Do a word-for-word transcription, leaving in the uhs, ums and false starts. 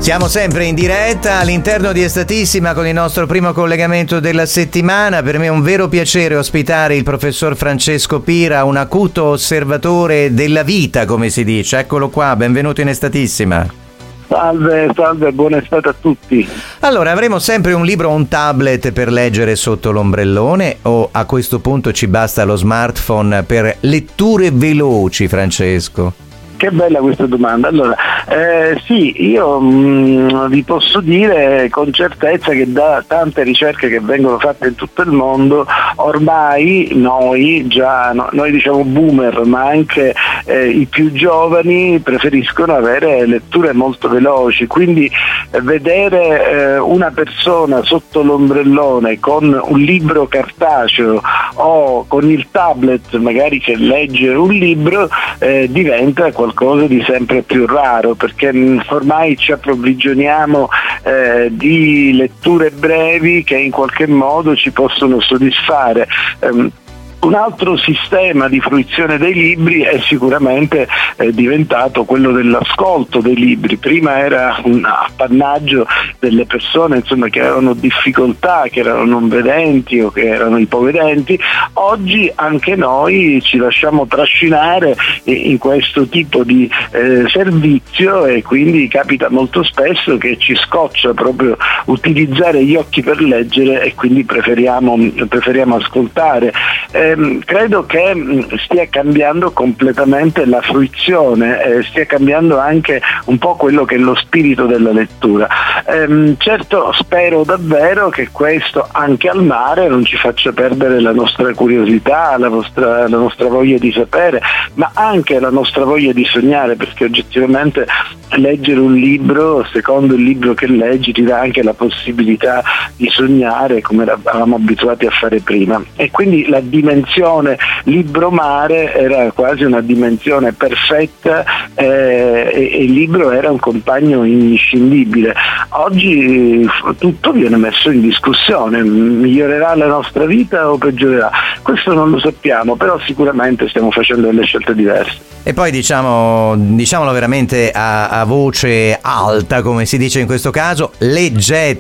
Siamo sempre in diretta all'interno di Estatissima con il nostro primo collegamento della settimana. Per me è un vero piacere ospitare il professor Francesco Pira, un acuto osservatore della vita, come si dice. Eccolo qua, benvenuto in Estatissima. Salve, salve, buona estate a tutti. Allora, avremo sempre un libro o un tablet per leggere sotto l'ombrellone, o a questo punto ci basta lo smartphone per letture veloci, Francesco? Che bella questa domanda. Allora, eh, sì, io mh, vi posso dire con certezza che da tante ricerche che vengono fatte in tutto il mondo, ormai noi, già no, noi diciamo boomer, ma anche eh, i più giovani preferiscono avere letture molto veloci, quindi eh, vedere eh, una persona sotto l'ombrellone con un libro cartaceo o con il tablet magari che legge un libro eh, diventa qualcosa qualcosa di sempre più raro, perché ormai ci approvvigioniamo eh, di letture brevi che in qualche modo ci possono soddisfare. Um, Un altro sistema di fruizione dei libri è sicuramente eh, diventato quello dell'ascolto dei libri. Prima era un appannaggio delle persone, insomma, che avevano difficoltà, che erano non vedenti o che erano ipovedenti. Oggi anche noi ci lasciamo trascinare in questo tipo di eh, servizio, e quindi capita molto spesso che ci scoccia proprio utilizzare gli occhi per leggere e quindi preferiamo, preferiamo ascoltare. Eh, Credo che stia cambiando completamente la fruizione, eh, stia cambiando anche un po' quello che è lo spirito della lettura. Ehm, certo, spero davvero che questo anche al mare non ci faccia perdere la nostra curiosità, la nostra, la nostra voglia di sapere, ma anche la nostra voglia di sognare, perché oggettivamente leggere un libro, secondo il libro che leggi, ti dà anche la possibilità di sognare come eravamo abituati a fare prima. E quindi la dimensione libro-mare era quasi una dimensione perfetta, eh, e, e il libro era un compagno inscindibile. Oggi tutto viene messo in discussione: migliorerà la nostra vita o peggiorerà? Questo non lo sappiamo, però sicuramente stiamo facendo delle scelte diverse. E poi diciamo, diciamolo veramente a, a voce alta, come si dice in questo caso, leggete